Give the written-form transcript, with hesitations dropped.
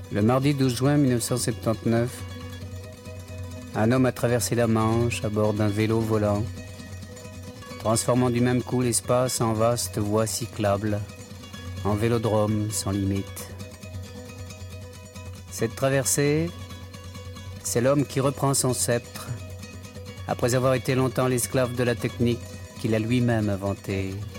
Le mardi 12 juin 1979, un homme a traversé la Manche à bord d'un vélo volant, transformant du même coup l'espace en vaste voie cyclable, en vélodrome sans limite. Cette traversée, c'est l'homme qui reprend son sceptre, après avoir été longtemps l'esclave de la technique qu'il a lui-même inventée.